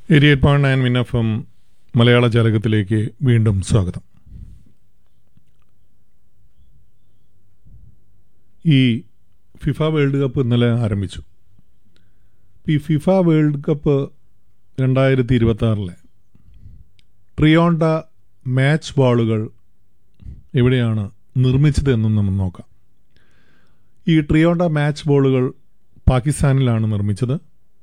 88.9 മിന്നഫം മലയാള ജാലകത്തിലേക്ക് വീണ്ടും സ്വാഗതം. ഈ ഫിഫ വേൾഡ് കപ്പ് ഇന്നലെ ആരംഭിച്ചു. ഈ FIFA world cup 2026 Trionda match ബോളുകൾ എവിടെയാണ് നിർമ്മിച്ചത് എന്നും നമ്മൾ നോക്കാം. ഈ ട്രിയോണ്ട മാച്ച് ബോളുകൾ പാകിസ്ഥാനിലാണ് നിർമ്മിച്ചത്.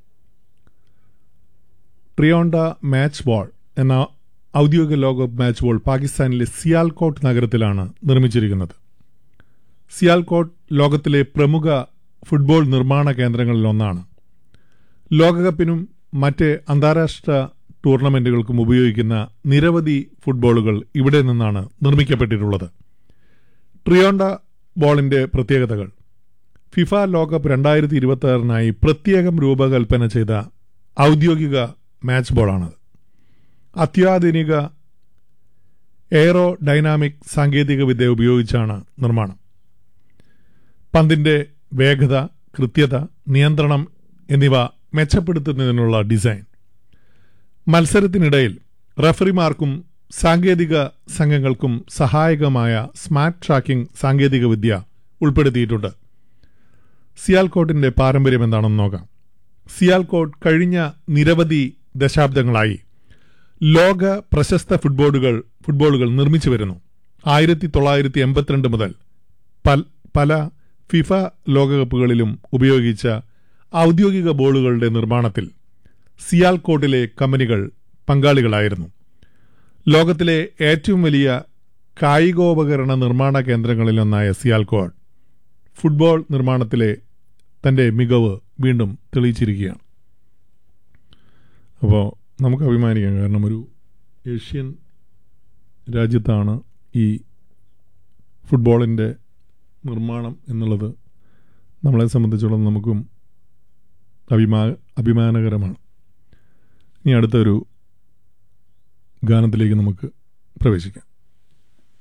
ട്രിയോണ്ട മാച്ച് ബോൾ എന്ന ഔദ്യോഗിക ലോകകപ്പ് മാച്ച് ബോൾ പാകിസ്ഥാനിലെ സിയാൽകോട്ട് നഗരത്തിലാണ് നിർമ്മിച്ചിരിക്കുന്നത്. സിയാൽകോട്ട് ലോകത്തിലെ പ്രമുഖ ഫുട്ബോൾ നിർമ്മാണ കേന്ദ്രങ്ങളിലൊന്നാണ്. ലോകകപ്പിനും മറ്റ് അന്താരാഷ്ട്ര ടൂർണമെന്റുകൾക്കും ഉപയോഗിക്കുന്ന നിരവധി ഫുട്ബോളുകൾ ഇവിടെ നിന്നാണ് നിർമ്മിക്കപ്പെട്ടിട്ടുള്ളത്. ട്രിയോണ്ട ബോളിന്റെ പ്രത്യേകതകൾ: ഫിഫ ലോകകപ്പ് 2026 പ്രത്യേകം രൂപകൽപ്പന ചെയ്ത ഔദ്യോഗിക മാച്ച് ബോളാണത്. അത്യാധുനിക എയറോ ഡൈനാമിക് സാങ്കേതിക വിദ്യ ഉപയോഗിച്ചാണ് നിർമ്മാണം. പന്തിന്റെ വേഗത, കൃത്യത, നിയന്ത്രണം എന്നിവ മെച്ചപ്പെടുത്തുന്നതിനുള്ള ഡിസൈൻ. മത്സരത്തിനിടയിൽ റഫറിമാർക്കും സാങ്കേതിക സംഘങ്ങൾക്കും സഹായകമായ സ്മാർട്ട് ട്രാക്കിംഗ് സാങ്കേതിക വിദ്യ ഉൾപ്പെടുത്തിയിട്ടുണ്ട്. സിയാൽകോട്ടിന്റെ പാരമ്പര്യം എന്താണെന്ന് നോക്കാം. സിയാൽകോട്ട് കഴിഞ്ഞ നിരവധി ദശാബ്ദങ്ങളായി ലോക പ്രശസ്ത ഫുട്ബോളുകൾ നിർമ്മിച്ചു വരുന്നു. 1982 മുതൽ പല ഫിഫ ലോകകപ്പുകളിലും ഉപയോഗിച്ച ഔദ്യോഗിക ബോളുകളുടെ നിർമ്മാണത്തിൽ സിയാൽകോട്ടിലെ കമ്പനികൾ പങ്കാളികളായിരുന്നു. ലോകത്തിലെ ഏറ്റവും വലിയ കായികോപകരണ നിർമ്മാണ കേന്ദ്രങ്ങളിലൊന്നായ സിയാൽകോട്ട് ഫുട്ബോൾ നിർമ്മാണത്തിലെ തന്റെ മികവ് വീണ്ടും തെളിയിച്ചിരിക്കുകയാണ്. അപ്പോൾ നമുക്ക് അഭിമാനിക്കാം. കാരണം ഒരു ഏഷ്യൻ രാജ്യത്താണ് ഈ ഫുട്ബോളിൻ്റെ നിർമ്മാണം എന്നുള്ളത് നമ്മളെ സംബന്ധിച്ചിടത്തോളം നമുക്കും അഭിമാനകരമാണ്. ഇനി അടുത്തൊരു ഗാനത്തിലേക്ക് നമുക്ക് പ്രവേശിക്കാം.